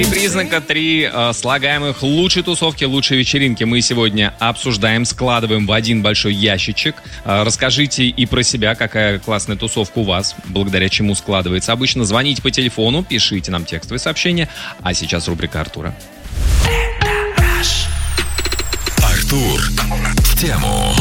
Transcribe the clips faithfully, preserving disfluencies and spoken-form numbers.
Три признака, три э, слагаемых лучшей тусовки, лучшей вечеринки мы сегодня обсуждаем, складываем в один большой ящичек. Э, расскажите и про себя, какая классная тусовка у вас, благодаря чему складывается. Обычно звоните по телефону, пишите нам текстовые сообщения. А сейчас рубрика Артура. Артур в тему.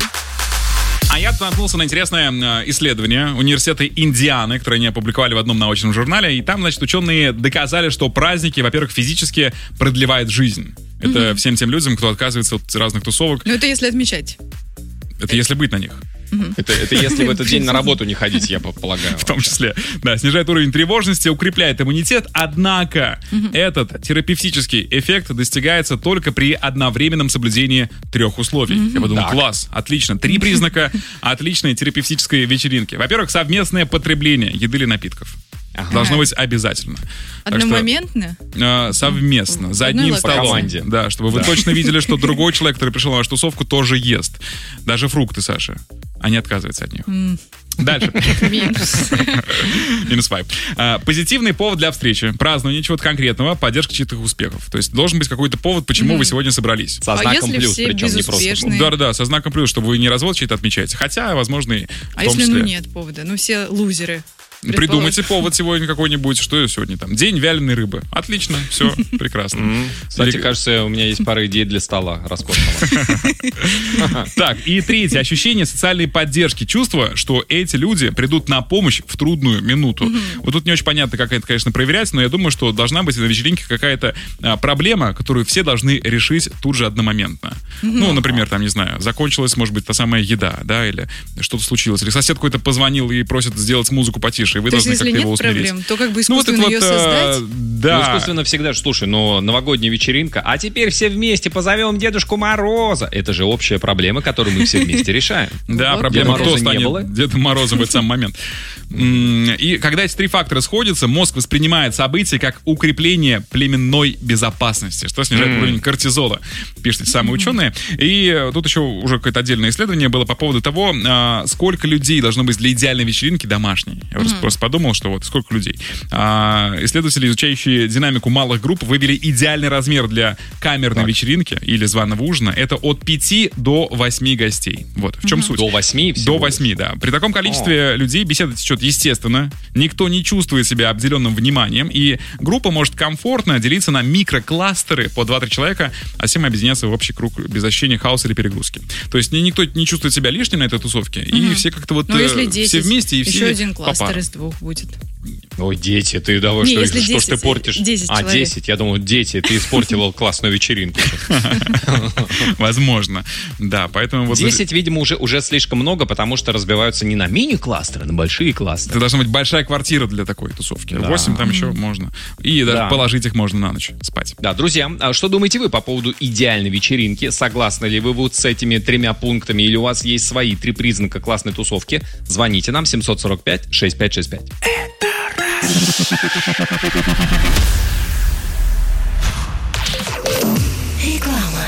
А я наткнулся на интересное исследование университета Индианы, которое они опубликовали в одном научном журнале. И там, значит, ученые доказали, что праздники, во-первых, физически продлевают жизнь. Это mm-hmm. всем тем людям, кто отказывается от разных тусовок. Ну, это если отмечать. Это если быть на них. Mm-hmm. Это, это если в этот день на работу не ходить, я полагаю. В том числе. Да, снижает уровень тревожности, укрепляет иммунитет. Однако mm-hmm. этот терапевтический эффект достигается только при одновременном соблюдении трех условий. Mm-hmm. Я подумал, так. класс, отлично. Три признака отличной терапевтической вечеринки. Во-первых, совместное потребление еды или напитков. Ага. Должно быть обязательно. Одномоментно? Что, э, совместно, за одной одним локации. столом. По команде. Да, чтобы вы да. точно видели, что другой человек, который пришел на вашу тусовку, тоже ест. Даже фрукты, Саша. А не отказывается от них. Mm. Дальше. Минус. Минус пять. А, позитивный повод для встречи. Празднование чего-то конкретного, поддержка чьих-то успехов. То есть должен быть какой-то повод, почему mm. вы сегодня собрались. Со а знаком если плюс, все причем не просто. Да-да-да, со знаком плюс, чтобы вы не развод чей-то отмечаете. Хотя, возможно, и в А том если числе... ну нет повода? Ну все лузеры. Придумайте повод сегодня какой-нибудь. Что сегодня там? День вяленой рыбы. Отлично, все, прекрасно. Mm. Кстати, Или... кажется, у меня есть пара идей для стола роскошного. Так, и третье. Ощущение социальной поддержки. Чувство, что эти люди придут на помощь в трудную минуту. Вот тут не очень понятно, как это, конечно, проверять, но я думаю, что должна быть на вечеринке какая-то проблема, которую все должны решить тут же одномоментно. Ну, например, там, не знаю, закончилась, может быть, та самая еда, да, или что-то случилось. Или сосед какой-то позвонил и просит сделать музыку потише. И вы то должны есть, как-то если его нет усмирить. проблем, то как бы искусственно ну, вот ее вот, создать? Да. Ну, искусственно всегда, слушай, но новогодняя вечеринка, а теперь все вместе позовем Дедушку Мороза. Это же общая проблема, которую мы все вместе решаем. Да, проблема, кто станет Дедом Морозом в этот самый момент. И когда эти три фактора сходятся, мозг воспринимает события как укрепление племенной безопасности, что снижает уровень кортизола, пишут эти самые ученые. И тут еще уже какое-то отдельное исследование было по поводу того, сколько людей должно быть для идеальной вечеринки домашней. Я просто, просто подумал, что вот сколько людей. Исследователи, изучающие динамику малых групп, вывели идеальный размер для камерной так. вечеринки или званого ужина. Это от пяти до восьми гостей. Вот, в чем угу. суть. До восьми? До восьми, да. При таком количестве О. людей беседа течет естественно. Никто не чувствует себя обделенным вниманием. И группа может комфортно делиться на микрокластеры по два-три человека, а всем объединяться в общий круг без ощущения хаоса или перегрузки. То есть никто не чувствует себя лишним на этой тусовке. Угу. И все как-то вот ну, если десять, все вместе и еще все один кластер из двух будет. Ой, дети, ты давай, Не, что, если что десять, ж ты портишь? десять а, человек. десять, я думал, дети, ты испортила классную вечеринку. Возможно, да, поэтому... вот десять, видимо, уже, уже слишком много, потому что разбиваются не на мини-кластеры, а на большие кластеры. Это должна быть большая квартира для такой тусовки. Да. восемь там еще можно. И даже да. положить их можно на ночь спать. Да, друзья, а что думаете вы по поводу идеальной вечеринки? Согласны ли вы вот с этими тремя пунктами? Или у вас есть свои три признака классной тусовки? Звоните нам семьсот сорок пять шестьдесят пять шестьдесят пять. Реклама.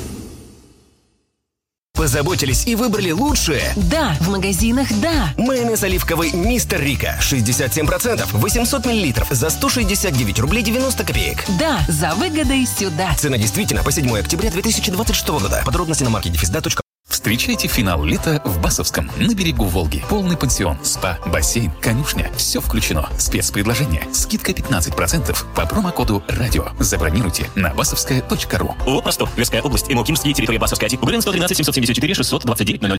Позаботились и выбрали лучшее? Да, в магазинах «Да». Майонез оливковый «Мистер Рика» шестьдесят семь процентов, восемьсот миллилитров за сто шестьдесят девять рублей девяносто копеек. Да, за выгодой сюда. Цена действительно по седьмое октября две тысячи двадцать шестого года. Подробности на маркете дефис да точка ком. Встречайте финал лета в Басовском, на берегу Волги. Полный пансион, спа, бассейн, конюшня. Все включено. Спецпредложение. Скидка пятнадцать процентов по промокоду «Радио». Забронируйте на басовская точка ру. ООО «Простор». Тверская область. МО «Кимский». Территория Басовская. Углен сто тринадцать семьсот семьдесят четыре шестьсот двадцать девять ноль ноль.